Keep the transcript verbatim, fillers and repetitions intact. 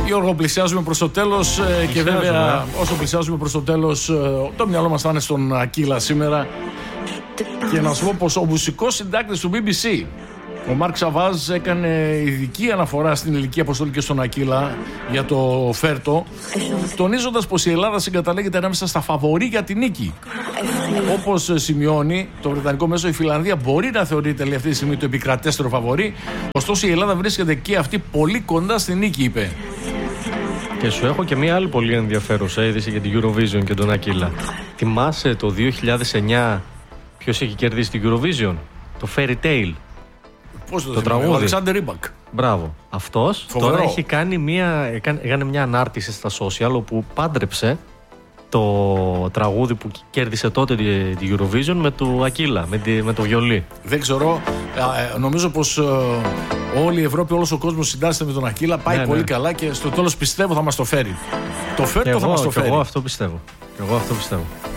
Γιώργο, πλησιάζουμε προς το τέλος και βέβαια όσο πλησιάζουμε προς το τέλος το μυαλό μας θα είναι στον Ακύλα σήμερα. Και να σου πω πως ο μουσικός συντάκτης του μπι μπι σι, ο Μάρκ Σαβάζ, έκανε ειδική αναφορά στην ηλική αποστολή και στον Ακύλα για το Φέρτο, τονίζοντας πως η Ελλάδα συγκαταλέγεται ανάμεσα στα φαβορί για την νίκη. Όπως σημειώνει το βρετανικό μέσο, η Φιλανδία μπορεί να θεωρείται αυτή τη στιγμή το επικρατέστερο φαβορί, ωστόσο η Ελλάδα βρίσκεται και αυτή πολύ κοντά στη νίκη, είπε. Και σου έχω και μία άλλη πολύ ενδιαφέρουσα είδηση για την Eurovision και τον Ακύλα. Θυμάσαι το δύο χιλιάδες εννιά ποιος έχει κερδίσει την Eurovision? Το Fairy Tale. Πώς το, το τραγούδι. Ο Αλεξάντερ Ρίμπακ. Μπράβο. Αυτός Φοβερό. Τώρα έχει κάνει μία, έκανε μια ανάρτηση στα social όπου πάντρεψε το τραγούδι που κέρδισε τότε την Eurovision με το Ακύλα, με, τη, με το βιολί. Δεν ξέρω. Ε, νομίζω πως ε, όλη η Ευρώπη, όλος ο κόσμος συντάσσεται με τον Ακύλα. Πάει ναι, πολύ ναι. καλά και στο τέλος πιστεύω θα μας το φέρει. Το φέρει, το θα μας το φέρει. Και εγώ αυτό πιστεύω. Και εγώ αυτό πιστεύω.